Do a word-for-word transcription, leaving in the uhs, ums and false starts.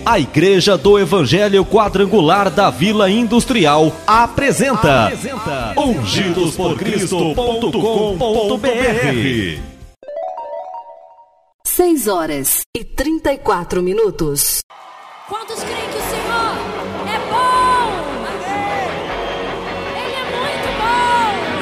A Igreja do Evangelho Quadrangular da Vila Industrial apresenta, apresenta ungidos por cristo ponto com ponto b r. seis horas e trinta e quatro minutos. Quantos creem que o Senhor é bom?